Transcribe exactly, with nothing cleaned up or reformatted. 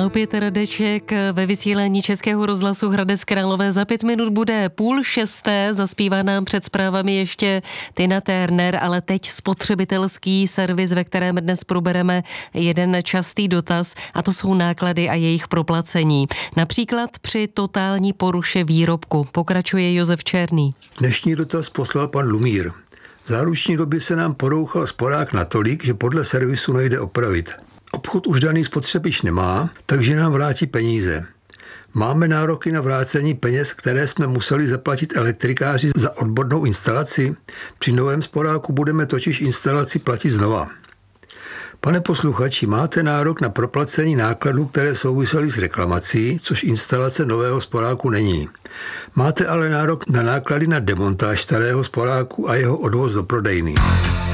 opět Radeček ve vysílání Českého rozhlasu Hradec Králové. Za pět minut bude půl šesté, zaspívá nám před zprávami ještě Tina Turner, ale teď spotřebitelský servis, ve kterém dnes probereme jeden častý dotaz, a to jsou náklady a jejich proplacení. Například při totální poruše výrobku. Pokračuje Josef Černý. Dnešní dotaz poslal pan Lumír. V záruční době se nám porouchal sporák natolik, že podle servisu nejde opravit. Obchod už daný spotřebič nemá, takže nám vrátí peníze. Máme nároky na vrácení peněz, které jsme museli zaplatit elektrikáři za odbornou instalaci. Při novém sporáku budeme totiž instalaci platit znova. Pane posluchači, máte nárok na proplacení nákladů, které souvisely s reklamací, což instalace nového sporáku není. Máte ale nárok na náklady na demontáž starého sporáku a jeho odvoz do prodejny.